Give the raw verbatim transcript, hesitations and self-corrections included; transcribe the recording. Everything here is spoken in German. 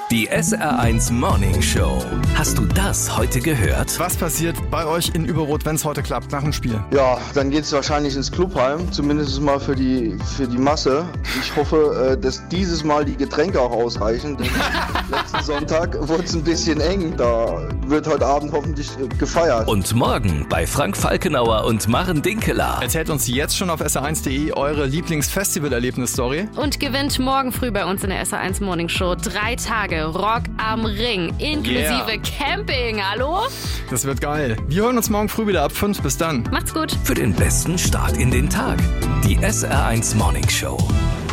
Die S R eins Morning Show. Hast du das heute gehört? Was passiert bei euch in Überrot, wenn es heute klappt, nach dem Spiel? Ja, dann geht es wahrscheinlich ins Clubheim, zumindest mal für die, für die Masse. Ich hoffe, dass dieses Mal die Getränke auch ausreichen, denn letzten Sonntag wurde es ein bisschen eng. Da wird heute Abend hoffentlich gefeiert. Und morgen bei Frank Falkenauer und Maren Dinkeler. Erzählt uns jetzt schon auf S R eins punkt de eure Lieblingsfestival-Erlebnis-Story. Und gewinnt morgen früh bei uns in der S R eins Morning Show drei Tage Rock am Ring, inklusive Yeah. Camping. Hallo? Das wird geil. Wir hören uns morgen früh wieder ab fünf. Bis dann. Macht's gut. Für den besten Start in den Tag. Die S R eins Morning Show.